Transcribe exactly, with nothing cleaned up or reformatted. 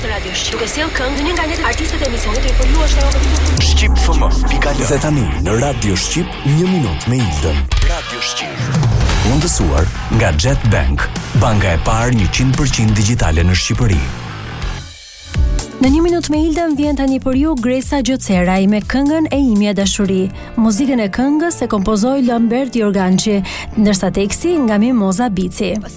të Radio Shqip. Duke sjell këngë një nga ne artistët e emisionit i përjuar shtatë. Shqip F M. Dhe tani në Radio Shqip një minutë me Ildën. Radio Shqip. Mundësuar nga Jet Bank, banka e parë një qind përqind digjitale në Shqipëri. Në një minutë me Ildën vjen tani për ju Gresa Gjoceraj me këngën E imja dashuri. Muzikën e këngës e kompozoi Lambert Jorgançi, ndërsa teksti nga Mimoza Bici.